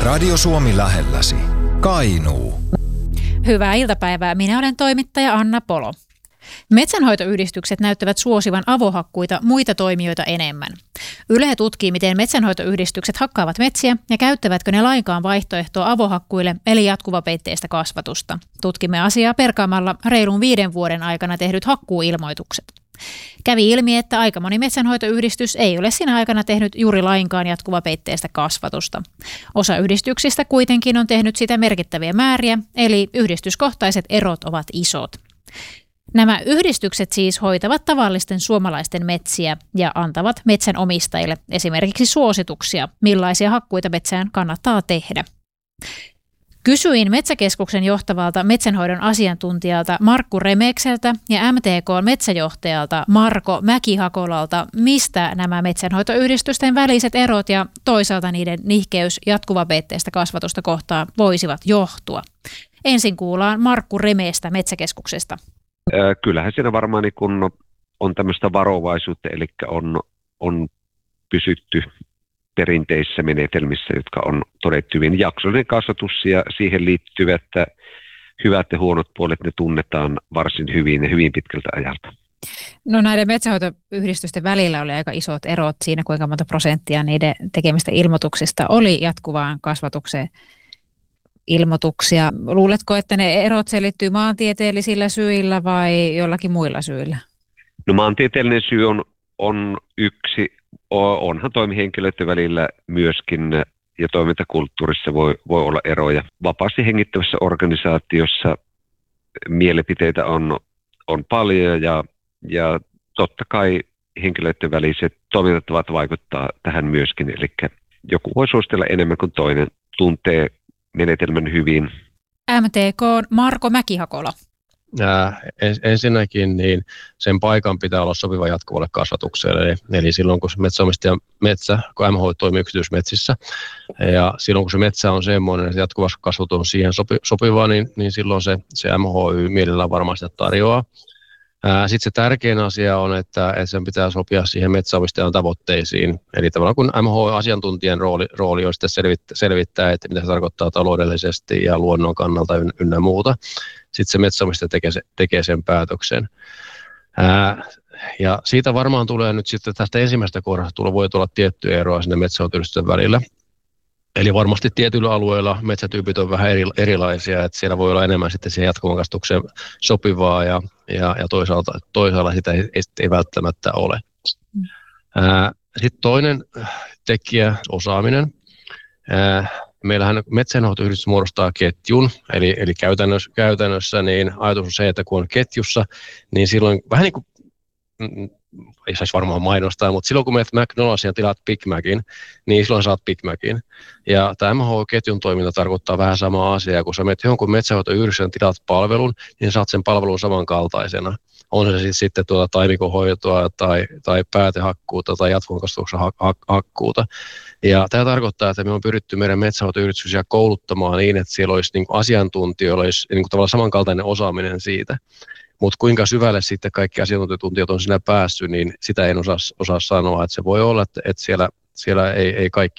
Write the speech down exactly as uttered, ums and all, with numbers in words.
Radio Suomi lähelläsi. Kainuu. Hyvää iltapäivää. Minä olen toimittaja Anna Polo. Metsänhoitoyhdistykset näyttävät suosivan avohakkuita muita toimijoita enemmän. Yle tutkii, miten metsänhoitoyhdistykset hakkaavat metsiä ja käyttävätkö ne lainkaan vaihtoehtoa avohakkuille eli jatkuvapeitteistä kasvatusta. Tutkimme asiaa perkaamalla reilun viiden vuoden aikana tehdyt hakkuuilmoitukset. Kävi ilmi, että aika moni metsänhoitoyhdistys ei ole siinä aikana tehnyt juuri lainkaan jatkuvapeitteistä kasvatusta. Osa yhdistyksistä kuitenkin on tehnyt sitä merkittäviä määriä, eli yhdistyskohtaiset erot ovat isot. Nämä yhdistykset siis hoitavat tavallisten suomalaisten metsiä ja antavat metsänomistajille esimerkiksi suosituksia, millaisia hakkuita metsään kannattaa tehdä. Kysyin Metsäkeskuksen johtavalta metsänhoidon asiantuntijalta Markku Remekseltä ja M T K-metsäjohtajalta Marko Mäki-Hakolalta, mistä nämä metsänhoitoyhdistysten väliset erot ja toisaalta niiden nihkeys jatkuvapeitteistä kasvatusta kohtaan voisivat johtua. Ensin kuullaan Markku Remeestä Metsäkeskuksesta. Kyllähän siinä varmaan niin kun on tämmöistä varovaisuutta, eli on, on pysytty perinteisissä menetelmissä, jotka on todettu hyvin. Jaksollinen kasvatus ja siihen liittyvät hyvät ja huonot puolet, ne tunnetaan varsin hyvin ja hyvin pitkältä ajalta. No näiden metsänhoitoyhdistysten välillä oli aika isot erot siinä, kuinka monta prosenttia niiden tekemistä ilmoituksista oli jatkuvaan kasvatukseen ilmoituksia. Luuletko, että ne erot selittyy maantieteellisillä syillä vai jollakin muilla syillä? No maantieteellinen syy on, on yksi. Onhan toimihenkilöiden välillä myöskin ja toimintakulttuurissa voi, voi olla eroja. Vapaasti hengittävässä organisaatiossa mielipiteitä on, on paljon ja, ja totta kai henkilöiden väliset toimintatavat vaikuttaa tähän myöskin. Eli joku voi suositella enemmän kuin toinen, tuntee menetelmän hyvin. M T K Marko Mäki-Hakola. Ää, ensinnäkin niin sen paikan pitää olla sopiva jatkuvalle kasvatukselle, eli, eli silloin kun se metsäomistaja metsä, kun M H toimii yksityismetsissä, ja silloin kun se metsä on semmoinen, että jatkuva kasvatus on siihen sopi, sopivaa, niin, niin silloin se, se M H Y mielellään varmaan sitä tarjoaa. Sitten se tärkein asia on, että, että sen pitää sopia siihen metsäomistajan tavoitteisiin. Eli tavallaan kun M H-asiantuntijan rooli, rooli on sitten selvittää, selvittää, että mitä se tarkoittaa taloudellisesti ja luonnon kannalta ynnä muuta. Sitten se metsäomistaja tekee, se, tekee sen päätöksen. Ää, ja siitä varmaan tulee nyt sitten tästä ensimmäisestä kohdasta voi tulla tiettyä eroa sinne metsänhoitoyhdistysten välillä. Eli varmasti tietyillä alueilla metsätyypit on vähän eri, erilaisia, että siellä voi olla enemmän sitten siihen jatkuvan kasvatukseen sopivaa ja, ja, ja toisaalta, toisaalta sitä ei, ei välttämättä ole. Mm. Sitten toinen tekijä, osaaminen. Ää, meillähän metsänhoitoyhdistys muodostaa ketjun, eli, eli käytännössä, käytännössä niin ajatus on se, että kun on ketjussa, niin silloin vähän niin kuin ei saisi varmaan mainostaa, mutta silloin kun menet McDonald'sin ja tilaat Big Macin, niin silloin saat Big Macin. Ja tämä M H-ketjun toiminta tarkoittaa vähän samaa asiaa, kun sä menet jonkun metsänhoitoyhdistyksen tilaat palvelun, niin saat sen palvelun samankaltaisena. On se siis sitten tuota taimikonhoitoa tai, tai päätehakkuuta tai jatkuvan kasvatuksen hak- hak- hakkuuta. Ja tämä tarkoittaa, että me on pyritty meidän metsänhoitoyhdistyksiä kouluttamaan niin, että siellä olisi niin kuin asiantuntijoilla olisi niin kuin tavallaan samankaltainen osaaminen siitä. Mutta kuinka syvälle sitten kaikki asiantuntijat on siinä päässyt, niin sitä en osaa, osaa sanoa. Että se voi olla, että, että siellä, siellä ei, ei kaikki